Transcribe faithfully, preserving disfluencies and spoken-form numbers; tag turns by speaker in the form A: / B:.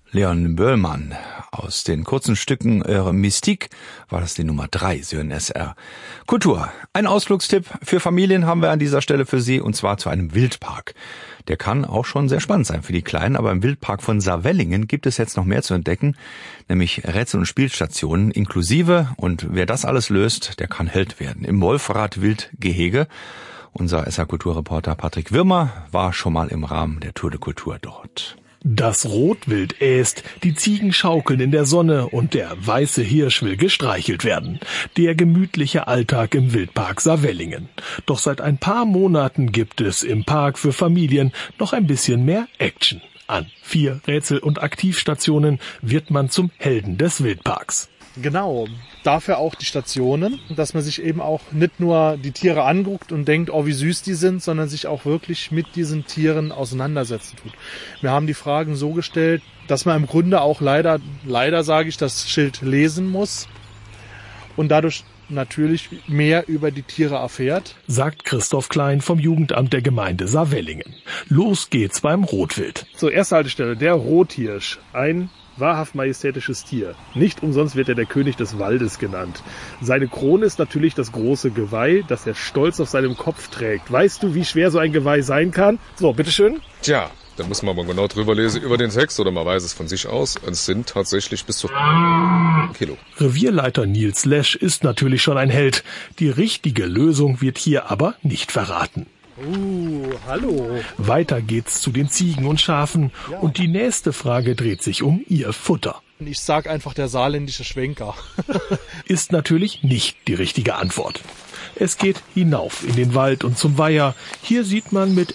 A: Leon Böllmann. Aus den kurzen Stücken äh, Mystique war das die Nummer drei, Sie hören S R Kultur. Ein Ausflugstipp für Familien haben wir an dieser Stelle für Sie, und zwar zu einem Wildpark. Der kann auch schon sehr spannend sein für die Kleinen, aber im Wildpark von Saarwellingen gibt es jetzt noch mehr zu entdecken, nämlich Rätsel- und Spielstationen inklusive. Und wer das alles löst, der kann Held werden. Im Wolfrat-Wildgehege. Unser S R-Kulturreporter Patrick Wirmer war schon mal im Rahmen der Tour de Kultur dort.
B: Das Rotwild äst, die Ziegen schaukeln in der Sonne und der weiße Hirsch will gestreichelt werden. Der gemütliche Alltag im Wildpark Saarwellingen. Doch seit ein paar Monaten gibt es im Park für Familien noch ein bisschen mehr Action. An vier Rätsel- und Aktivstationen wird man zum Helden des Wildparks.
C: Genau, dafür auch die Stationen, dass man sich eben auch nicht nur die Tiere anguckt und denkt, oh wie süß die sind, sondern sich auch wirklich mit diesen Tieren auseinandersetzen tut. Wir haben die Fragen so gestellt, dass man im Grunde auch leider, leider sage ich, das Schild lesen muss und dadurch natürlich mehr über die Tiere erfährt,
B: sagt Christoph Klein vom Jugendamt der Gemeinde Saarwellingen. Los geht's beim Rotwild.
D: Zur ersten Haltestelle, der Rothirsch, ein wahrhaft majestätisches Tier. Nicht umsonst wird er der König des Waldes genannt. Seine Krone ist natürlich das große Geweih, das er stolz auf seinem Kopf trägt. Weißt du, wie schwer so ein Geweih sein kann? So, bitteschön.
E: Tja, da muss man mal genau drüber lesen über den Text oder man weiß es von sich aus. Es sind tatsächlich bis zu Kilo.
B: Revierleiter Nils Lesch ist natürlich schon ein Held. Die richtige Lösung wird hier aber nicht verraten.
C: Uh, hallo.
B: Weiter geht's zu den Ziegen und Schafen ja. Und die nächste Frage dreht sich um ihr Futter.
C: Ich sag einfach der saarländische Schwenker.
B: Ist natürlich nicht die richtige Antwort. Es geht hinauf in den Wald und zum Weiher. Hier sieht man mit